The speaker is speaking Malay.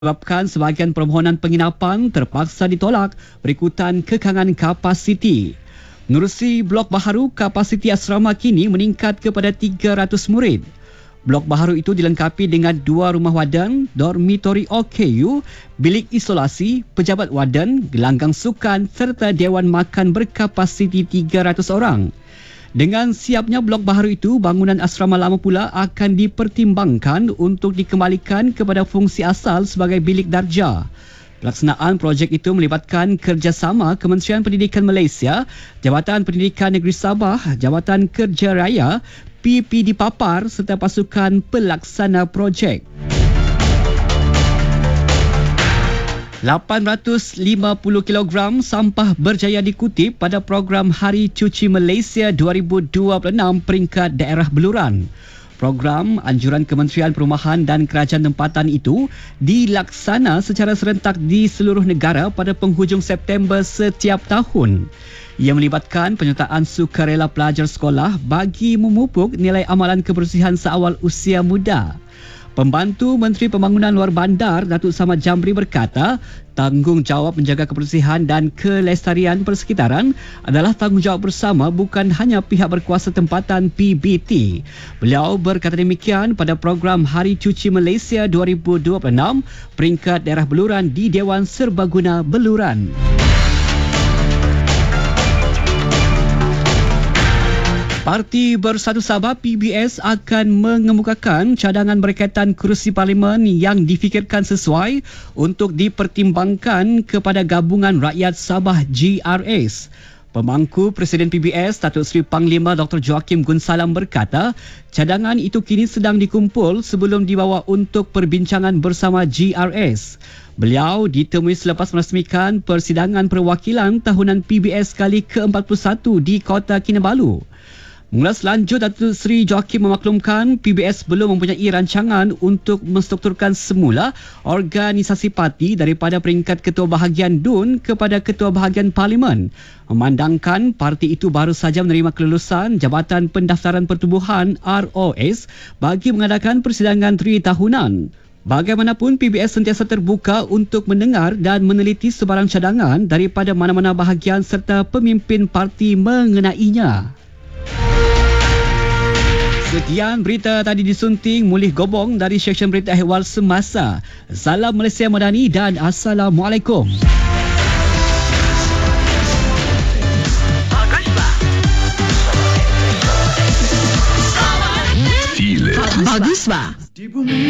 Sebabkan sebahagian permohonan penginapan terpaksa ditolak berikutan kekangan kapasiti. Menerusi blok baharu, kapasiti asrama kini meningkat kepada 300 murid. Blok baharu itu dilengkapi dengan 2 rumah wadan, dormitori OKU, bilik isolasi, pejabat wadan, gelanggang sukan serta dewan makan berkapasiti 300 orang. Dengan siapnya blok baharu itu, bangunan asrama lama pula akan dipertimbangkan untuk dikembalikan kepada fungsi asal sebagai bilik darjah. Pelaksanaan projek itu melibatkan kerjasama Kementerian Pendidikan Malaysia, Jabatan Pendidikan Negeri Sabah, Jabatan Kerja Raya, PPD Papar serta pasukan pelaksana projek. 850 kilogram sampah berjaya dikutip pada program Hari Cuci Malaysia 2026 peringkat daerah Beluran. Program anjuran Kementerian Perumahan dan Kerajaan Tempatan itu dilaksana secara serentak di seluruh negara pada penghujung September setiap tahun. Ia melibatkan penyertaan sukarela pelajar sekolah bagi memupuk nilai amalan kebersihan seawal usia muda. Pembantu Menteri Pembangunan Luar Bandar Datuk Samad Jamri berkata, tanggungjawab menjaga kebersihan dan kelestarian persekitaran adalah tanggungjawab bersama bukan hanya pihak berkuasa tempatan PBT. Beliau berkata demikian pada program Hari Cuci Malaysia 2026 peringkat daerah Beluran di Dewan Serbaguna Beluran. Parti Bersatu Sabah PBS akan mengemukakan cadangan berkaitan kerusi parlimen yang difikirkan sesuai untuk dipertimbangkan kepada Gabungan Rakyat Sabah GRS. Pemangku Presiden PBS Datuk Seri Panglima Dr. Joakim Gunsalam berkata, cadangan itu kini sedang dikumpul sebelum dibawa untuk perbincangan bersama GRS. Beliau ditemui selepas merasmikan persidangan perwakilan tahunan PBS kali ke-41 di Kota Kinabalu. Mengulas lanjut, Datuk Seri Joakim memaklumkan PBS belum mempunyai rancangan untuk menstrukturkan semula organisasi parti daripada peringkat Ketua Bahagian DUN kepada Ketua Bahagian Parlimen. Memandangkan parti itu baru saja menerima kelulusan Jabatan Pendaftaran Pertubuhan ROS bagi mengadakan persidangan 3 tahunan. Bagaimanapun, PBS sentiasa terbuka untuk mendengar dan meneliti sebarang cadangan daripada mana-mana bahagian serta pemimpin parti mengenainya. Sekian berita tadi disunting Mulih Gobong dari Seksyen Berita Ehwal Semasa. Salam Malaysia Madani dan Assalamualaikum. Bagus, Pak.